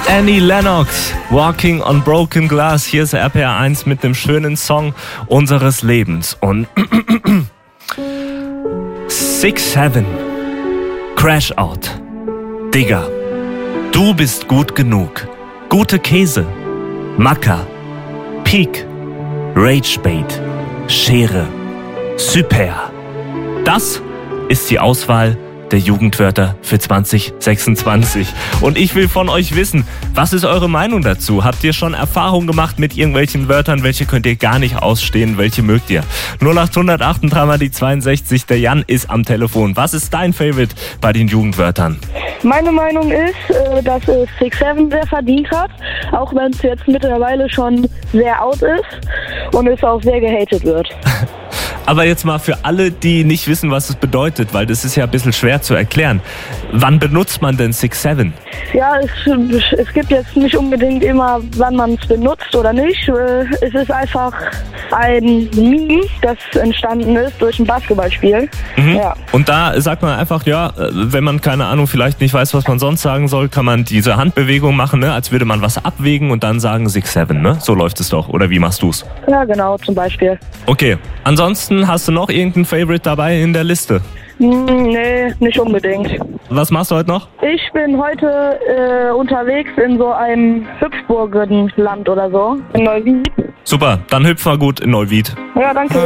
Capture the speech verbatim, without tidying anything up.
Annie Lennox, Walking on Broken Glass. Hier ist R P R eins mit dem schönen Song unseres Lebens. Und six seven, Crash Out. Digga, du bist gut genug. Gute Käse, Macker, Peak, Ragebait, Schere, Super. Das ist die Auswahl der Jugendwörter für zwanzig sechsundzwanzig. Und ich will von euch wissen, was ist eure Meinung dazu? Habt ihr schon Erfahrung gemacht mit irgendwelchen Wörtern? Welche könnt ihr gar nicht ausstehen? Welche mögt ihr? null acht null null acht drei mal die zweiundsechzig. Der Jan ist am Telefon. Was ist dein Favorite bei den Jugendwörtern? Meine Meinung ist, dass es six seven sehr verdient hat, auch wenn es jetzt mittlerweile schon sehr out ist und es auch sehr gehatet wird. Aber jetzt mal für alle, die nicht wissen, was es bedeutet, weil das ist ja ein bisschen schwer zu erklären. Wann benutzt man denn six seven? Ja, es, es gibt jetzt nicht unbedingt immer, wann man es benutzt oder nicht. Es ist einfach ein Meme, das entstanden ist durch ein Basketballspiel. Mhm. Ja. Und da sagt man einfach, ja, wenn man, keine Ahnung, vielleicht nicht weiß, was man sonst sagen soll, kann man diese Handbewegung machen, ne, als würde man was abwägen und dann sagen six seven, ne? So läuft es doch. Oder wie machst du's? Ja, genau, zum Beispiel. Okay. Ansonsten hast du noch irgendeinen Favorite dabei in der Liste? Nee, nicht unbedingt. Was machst du heute noch? Ich bin heute äh, unterwegs in so einem Hüpfburgenland oder so, in Neuwied. Super, dann hüpfen wir gut in Neuwied. Ja, danke.